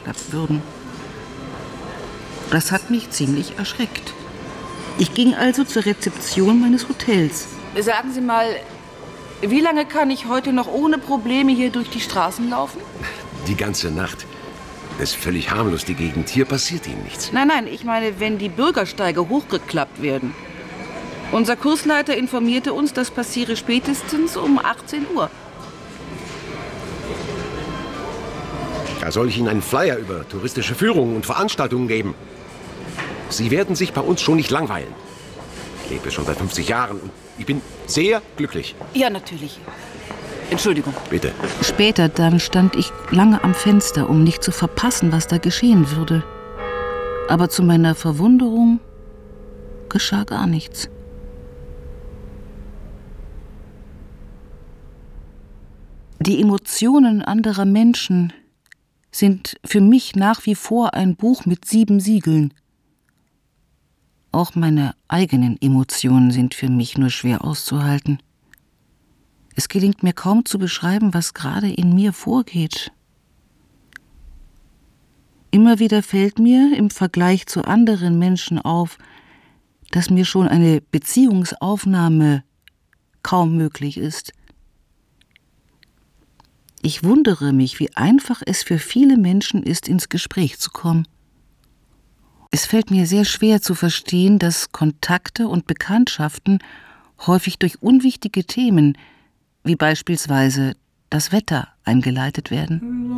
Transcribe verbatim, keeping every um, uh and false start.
gelagert würden. Das hat mich ziemlich erschreckt. Ich ging also zur Rezeption meines Hotels. Sagen Sie mal, wie lange kann ich heute noch ohne Probleme hier durch die Straßen laufen? Die ganze Nacht. Das ist völlig harmlos, die Gegend. Hier passiert Ihnen nichts. Nein, nein, ich meine, wenn die Bürgersteige hochgeklappt werden. Unser Kursleiter informierte uns, das passiere spätestens um achtzehn Uhr. Da soll ich Ihnen einen Flyer über touristische Führungen und Veranstaltungen geben. Sie werden sich bei uns schon nicht langweilen. Ich lebe schon seit fünfzig Jahren und ich bin sehr glücklich. Ja, natürlich. Entschuldigung. Bitte. Später dann stand ich lange am Fenster, um nicht zu verpassen, was da geschehen würde. Aber zu meiner Verwunderung geschah gar nichts. Die Emotionen anderer Menschen sind für mich nach wie vor ein Buch mit sieben Siegeln. Auch meine eigenen Emotionen sind für mich nur schwer auszuhalten. Es gelingt mir kaum zu beschreiben, was gerade in mir vorgeht. Immer wieder fällt mir im Vergleich zu anderen Menschen auf, dass mir schon eine Beziehungsaufnahme kaum möglich ist. Ich wundere mich, wie einfach es für viele Menschen ist, ins Gespräch zu kommen. Es fällt mir sehr schwer zu verstehen, dass Kontakte und Bekanntschaften häufig durch unwichtige Themen, wie beispielsweise das Wetter, eingeleitet werden.